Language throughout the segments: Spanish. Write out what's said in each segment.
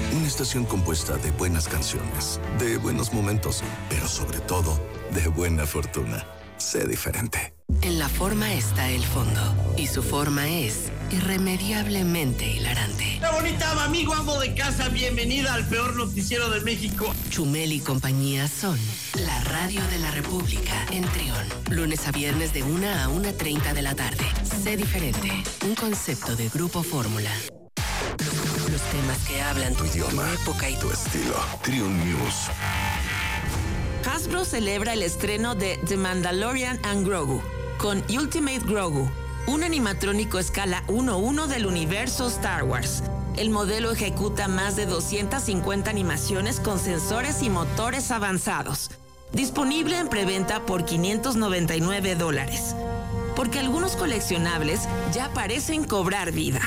Una estación compuesta de buenas canciones, de buenos momentos, pero sobre todo, de buena fortuna. Sé diferente. En la forma está el fondo, y su forma es irremediablemente hilarante. ¡Qué bonita, amigo amo de casa! Bienvenida al peor noticiero de México. Chumel y compañía son la radio de la República en Trión. Lunes a viernes de 1 a 1:30 de la tarde. Sé diferente, un concepto de Grupo Fórmula. Los temas que hablan tu idioma, tu época y tu estilo. Trión News. Hasbro celebra el estreno de The Mandalorian and Grogu con Ultimate Grogu, un animatrónico escala 1:1 del universo Star Wars. El modelo ejecuta más de 250 animaciones con sensores y motores avanzados. Disponible en preventa por $599. Porque algunos coleccionables ya parecen cobrar vida.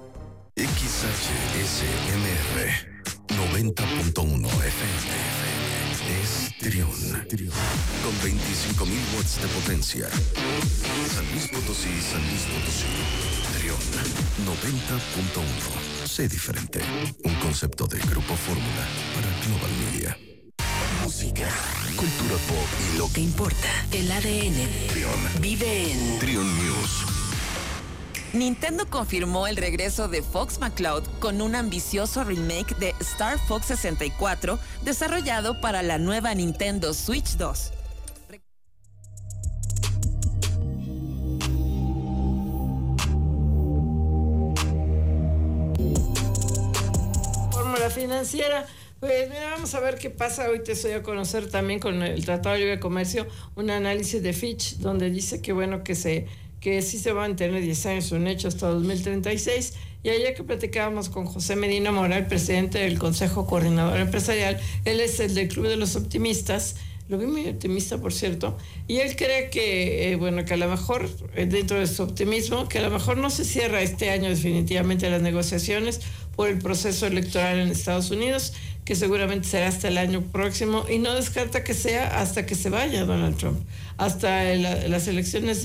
XHSMR 90.1 FM. Es Trión. Con 25,000 watts de potencia. San Luis Potosí. Trión 90.1. Sé diferente. Un concepto de Grupo Fórmula para Global Media. Música, cultura pop y lo que importa. El ADN Trión vive en Trión News. Nintendo confirmó el regreso de Fox McCloud con un ambicioso remake de Star Fox 64 desarrollado para la nueva Nintendo Switch 2. Fórmula financiera. Pues mira, vamos a ver qué pasa. Hoy te estoy a conocer también con el Tratado de Libre Comercio un análisis de Fitch donde dice que bueno que sí se van a tener 10 años un hecho hasta 2036. Y ayer que platicábamos con José Medina Moral, presidente del Consejo Coordinador Empresarial, él es el del Club de los Optimistas, lo vi muy optimista, por cierto, y él cree que, que a lo mejor, dentro de su optimismo, que a lo mejor no se cierra este año definitivamente las negociaciones por el proceso electoral en Estados Unidos, que seguramente será hasta el año próximo, y no descarta que sea hasta que se vaya Donald Trump, hasta las elecciones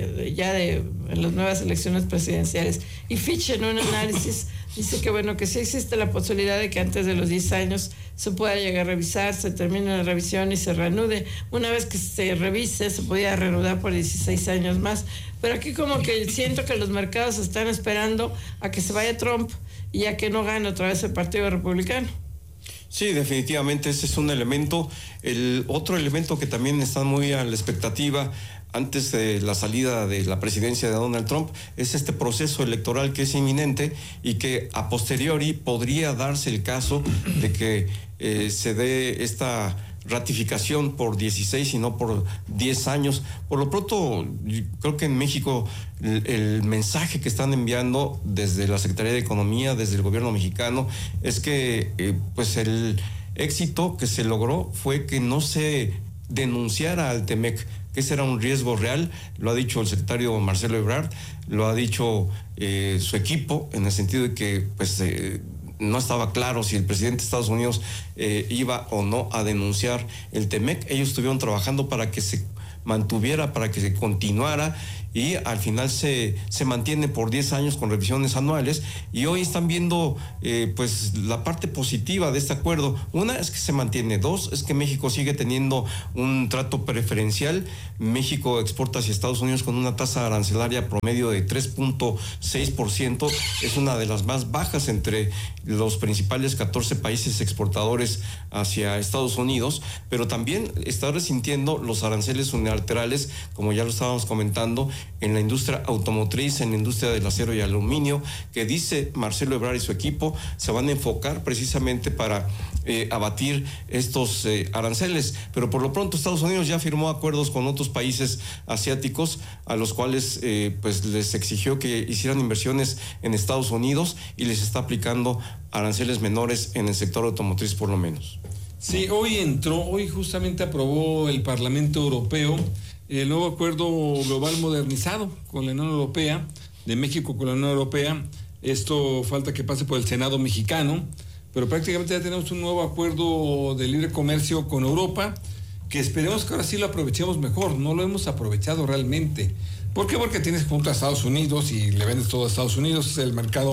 en las nuevas elecciones presidenciales. Y Fitch en un análisis dice que sí existe la posibilidad de que antes de los 10 años se pueda llegar a revisar, se termine la revisión y se reanude. Una vez que se revise, se podía reanudar por 16 años más. Pero aquí como que siento que los mercados están esperando a que se vaya Trump y a que no gane otra vez el Partido Republicano. Sí, definitivamente ese es un elemento. El otro elemento que también está muy a la expectativa antes de la salida de la presidencia de Donald Trump es este proceso electoral que es inminente y que a posteriori podría darse el caso de que se dé esta ratificación por 16 y no por 10 años. Por lo pronto, creo que en México el mensaje que están enviando desde la Secretaría de Economía, desde el gobierno mexicano, es que pues el éxito que se logró fue que no se denunciara al TEMEC, que ese era un riesgo real. Lo ha dicho el secretario Marcelo Ebrard, lo ha dicho su equipo, en el sentido de que pues no estaba claro si el presidente de Estados Unidos iba o no a denunciar el TEMEC. Ellos estuvieron trabajando para que se mantuviera, para que se continuara, y al final se mantiene por 10 años con revisiones anuales, y hoy están viendo pues la parte positiva de este acuerdo. Una es que se mantiene, dos es que México sigue teniendo un trato preferencial. México exporta hacia Estados Unidos con una tasa arancelaria promedio de 3.6%, es una de las más bajas entre los principales 14 países exportadores hacia Estados Unidos, pero también está resintiendo los aranceles unilaterales, como ya lo estábamos comentando, en la industria automotriz, en la industria del acero y aluminio, que dice Marcelo Ebrard y su equipo se van a enfocar precisamente para abatir estos aranceles. Pero por lo pronto Estados Unidos ya firmó acuerdos con otros países asiáticos a los cuales pues les exigió que hicieran inversiones en Estados Unidos y les está aplicando aranceles menores en el sector automotriz por lo menos. Sí, hoy justamente aprobó el Parlamento Europeo el nuevo acuerdo global modernizado con la Unión Europea, de México con la Unión Europea. Esto falta que pase por el Senado mexicano, pero prácticamente ya tenemos un nuevo acuerdo de libre comercio con Europa, que esperemos que ahora sí lo aprovechemos mejor. No lo hemos aprovechado realmente. ¿Por qué? Porque tienes junto a Estados Unidos y le vendes todo a Estados Unidos, es el mercado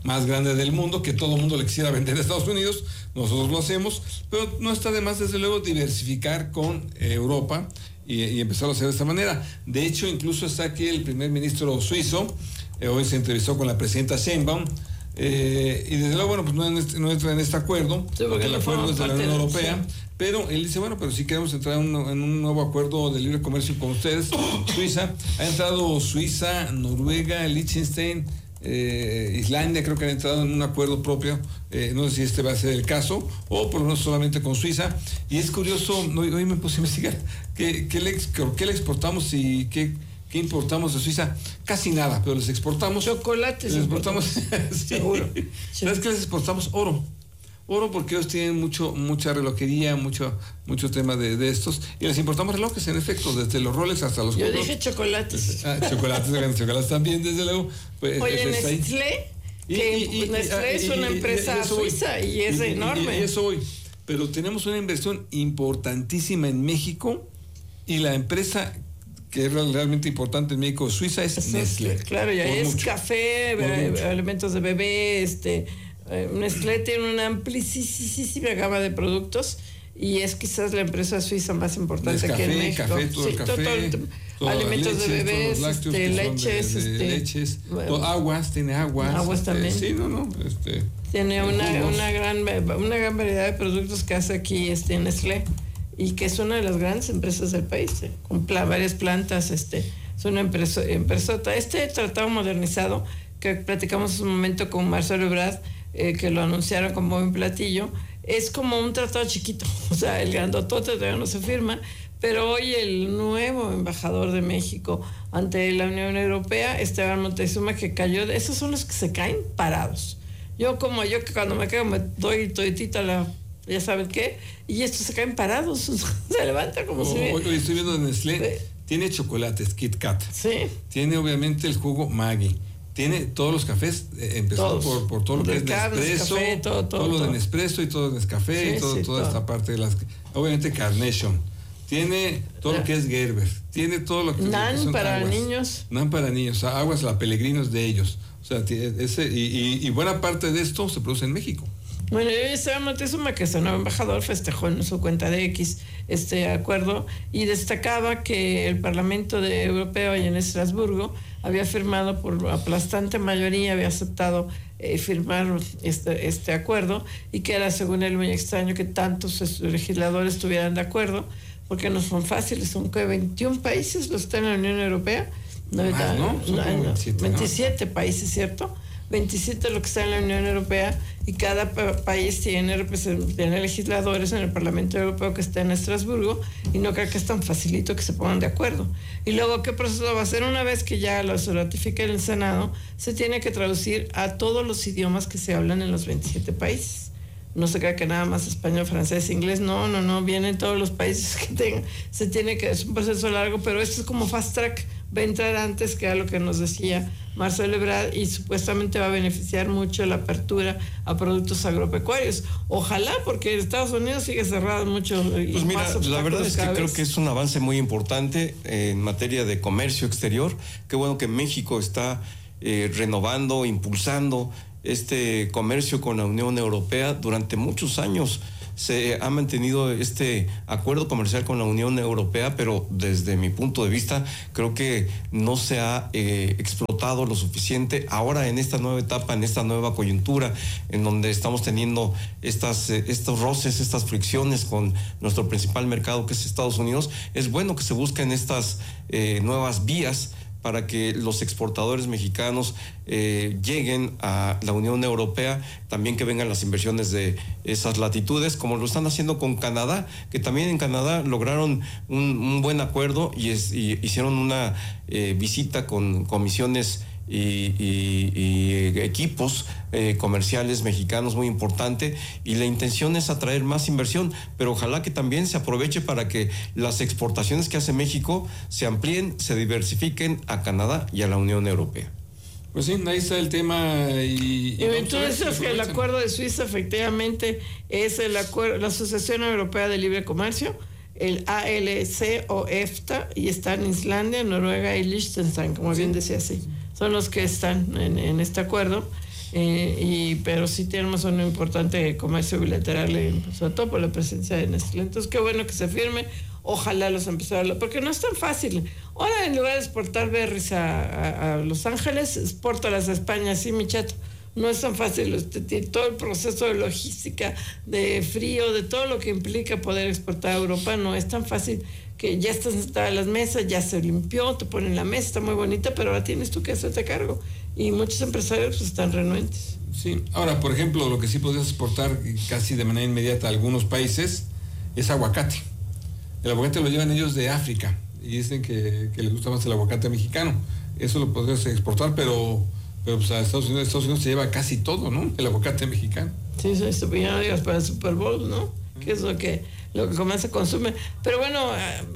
más grande del mundo, que todo el mundo le quisiera vender a Estados Unidos, nosotros lo hacemos, pero no está de más, desde luego, diversificar con Europa y empezar a hacer de esta manera. De hecho, incluso está aquí el primer ministro suizo, hoy se entrevistó con la presidenta Sheinbaum, y desde luego, bueno, pues no entra en este acuerdo, sí, porque el acuerdo es de la Unión Europea, pero él dice, bueno, pero si queremos entrar en un nuevo acuerdo de libre comercio con ustedes, Suiza, ha entrado Suiza, Noruega, Liechtenstein, Islandia, creo que han entrado en un acuerdo propio, no sé si este va a ser el caso, o por lo menos solamente con Suiza, y es curioso, hoy me puse a investigar, ¿qué le exportamos y qué importamos de Suiza? Casi nada, pero les exportamos. Chocolates. Les exportamos. Sí. Seguro. ¿Sabes qué les exportamos? Oro. Oro, porque ellos tienen mucha relojería, mucho tema de estos. Y les importamos relojes, en efecto, desde los Rolex hasta los. Yo dije chocolates. Chocolates también, desde luego. Pues, oye, Nestlé, Nestlé es una empresa suiza y es enorme. Y eso hoy. Pero tenemos una inversión importantísima en México y la empresa que es realmente importante en México, Suiza, es Nestlé. Claro, ya es mucho. Café, alimentos de bebé, Nestlé tiene una amplísima gama de productos y es quizás la empresa suiza más importante que en México. Café, todo el café, alimentos leches, de bebés, leches, aguas, tiene aguas. Aguas también. Sí, tiene una gran variedad de productos que hace aquí Nestlé. Y que es una de las grandes empresas del país, con varias plantas, es una empresota. Este tratado modernizado, que platicamos hace un momento con Marcelo Ebrard, que lo anunciaron como un platillo, es como un tratado chiquito, o sea, el grandotote todavía no se firma, pero hoy el nuevo embajador de México ante la Unión Europea, Esteban Moctezuma, que cayó, esos son los que se caen parados. Yo que cuando me caigo me doy toditita ya saben qué, y estos se caen parados, se levanta como si... Hoy estoy viendo Nestlé, tiene chocolates, Kit Kat, sí. Tiene obviamente el jugo Maggi, tiene todos los cafés, empezando por todo lo que es Nespresso, todo lo de Nespresso y todo de Nescafé, sí, y toda esta parte de las... Obviamente Carnation, tiene todo lo que es Gerber, tiene todo lo que... Nan para niños. Nan para niños, aguas la Pellegrinos de ellos, o sea, y buena parte de esto se produce en México. Bueno, Esteban Moctezuma, que es el nuevo embajador, festejó en su cuenta de X este acuerdo y destacaba que el Parlamento Europeo allá en Estrasburgo había firmado por aplastante mayoría, había aceptado firmar este acuerdo, y que era, según él, muy extraño que tantos legisladores estuvieran de acuerdo, porque no son fáciles, son que 21 países los que están en la Unión Europea. 27 países, ¿cierto? 27 lo que está en la Unión Europea, y cada país tiene legisladores en el Parlamento Europeo que está en Estrasburgo, y no creo que es tan facilito que se pongan de acuerdo. Y luego, ¿qué proceso va a ser? Una vez que ya lo se ratifique en el Senado, se tiene que traducir a todos los idiomas que se hablan en los 27 países. No se crea que nada más español, francés, inglés, no, vienen todos los países que tengan. Es un proceso largo, pero esto es como fast track, va a entrar antes, que era lo que nos decía Marcelo Ebrard, y supuestamente va a beneficiar mucho la apertura a productos agropecuarios. Ojalá, porque Estados Unidos sigue cerrado mucho. Pues mira, la verdad es que creo que es un avance muy importante en materia de comercio exterior. Qué bueno que México está renovando, impulsando este comercio con la Unión Europea. Durante muchos años se ha mantenido este acuerdo comercial con la Unión Europea, pero desde mi punto de vista creo que no se ha explotado lo suficiente. Ahora, en esta nueva etapa, en esta nueva coyuntura, en donde estamos teniendo estos roces, estas fricciones con nuestro principal mercado, que es Estados Unidos, es bueno que se busquen estas nuevas vías para que los exportadores mexicanos lleguen a la Unión Europea, también que vengan las inversiones de esas latitudes, como lo están haciendo con Canadá, que también en Canadá lograron un buen acuerdo y hicieron una visita con comisiones y equipos comerciales mexicanos muy importante, y la intención es atraer más inversión, pero ojalá que también se aproveche para que las exportaciones que hace México se amplíen, se diversifiquen a Canadá y a la Unión Europea. Pues sí, ahí está el tema. Y tú dices que el acuerdo de Suiza efectivamente es el acuerdo, la Asociación Europea de Libre Comercio, el ALC o EFTA, y están en Islandia, Noruega y Liechtenstein, como bien decía, sí. Son los que están en este acuerdo. pero sí tenemos un importante comercio bilateral, sobre todo por la presencia de Nestlé. Entonces, qué bueno que se firme. Ojalá los empresarios, porque no es tan fácil. Ahora, en lugar de exportar berries a Los Ángeles, exportalas a España, sí, mi chato. No es tan fácil todo el proceso de logística, de frío, de todo lo que implica poder exportar a Europa. No es tan fácil que ya están sentadas las mesas, ya se limpió, te ponen la mesa, está muy bonita, pero ahora tienes tú que hacerte cargo. Y muchos empresarios pues, están renuentes. Sí, ahora, por ejemplo, lo que sí podrías exportar casi de manera inmediata a algunos países es aguacate. El aguacate lo llevan ellos de África y dicen que les gusta más el aguacate mexicano. Eso lo podrías exportar, pero pues a Estados Unidos se lleva casi todo, ¿no? El aguacate mexicano. Sí, eso ya no digas para el Super Bowl, ¿no? Que es lo que más se consume. Pero bueno,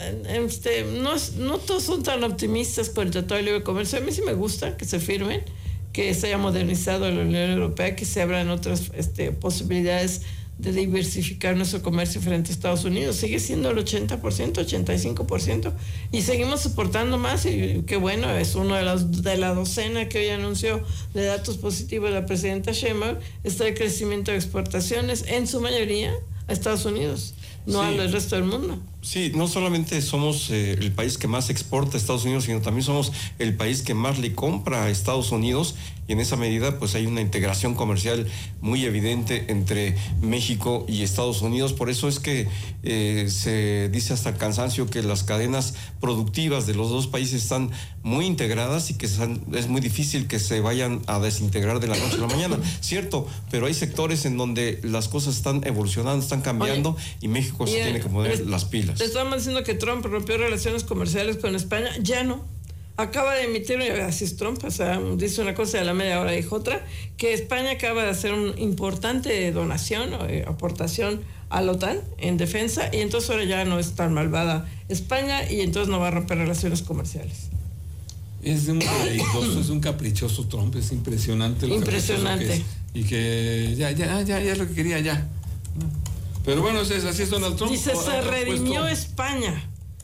no todos son tan optimistas con el Tratado de Libre Comercio. A mí sí me gusta que se firmen, que se haya modernizado la Unión Europea, que se abran otras posibilidades de diversificar nuestro comercio frente a Estados Unidos. Sigue siendo el 80%, 85%, y seguimos soportando más, y qué bueno, es uno de la docena que hoy anunció de datos positivos la presidenta Sheinbaum, está el crecimiento de exportaciones, en su mayoría a Estados Unidos, no al resto del mundo. Sí, no solamente somos el país que más exporta a Estados Unidos, sino también somos el país que más le compra a Estados Unidos, y en esa medida pues hay una integración comercial muy evidente entre México y Estados Unidos. Por eso es que se dice hasta el cansancio que las cadenas productivas de los dos países están muy integradas y que es muy difícil que se vayan a desintegrar de la noche a la mañana. Cierto, pero hay sectores en donde las cosas están evolucionando, están cambiando. Oye, y México se tiene que poner las pilas. Le estamos diciendo que Trump rompió relaciones comerciales con España, ya no. Acaba de emitir, así es Trump, o sea, dice una cosa y a la media hora dijo otra, que España acaba de hacer una importante donación, aportación a la OTAN en defensa, y entonces ahora ya no es tan malvada España, y entonces no va a romper relaciones comerciales. Es un caprichoso Trump, es impresionante. Impresionante. Que es, y que ya es lo que quería, ya. Pero bueno, así es Donald Trump. Dice, se redimió España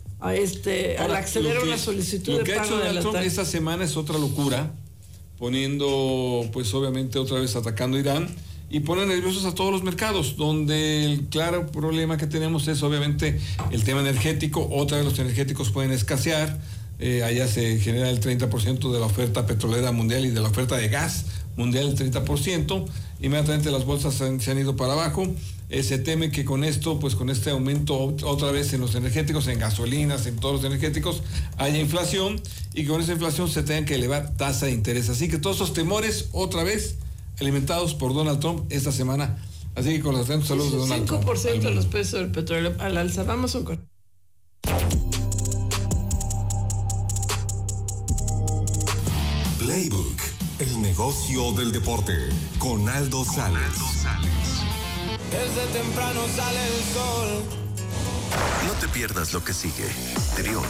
al acceder a una solicitud de pago de la OTAN. Esta semana es otra locura, poniendo, pues obviamente otra vez atacando a Irán, y pone nerviosos a todos los mercados, donde el claro problema que tenemos es obviamente el tema energético. Otra vez los energéticos pueden escasear, allá se genera el 30% de la oferta petrolera mundial y de la oferta de gas mundial el 30%, inmediatamente las bolsas se han ido para abajo. Se teme que con esto, pues con este aumento otra vez en los energéticos, en gasolinas, en todos los energéticos, haya inflación, y con esa inflación se tenga que elevar tasa de interés. Así que todos esos temores otra vez alimentados por Donald Trump esta semana. Así que con los atentos saludos de Donald Trump. 5% de los precios del petróleo al alza. Vamos un corte. Playbook, el negocio del deporte, con Aldo Sales. Desde temprano sale el sol. No te pierdas lo que sigue. Trión,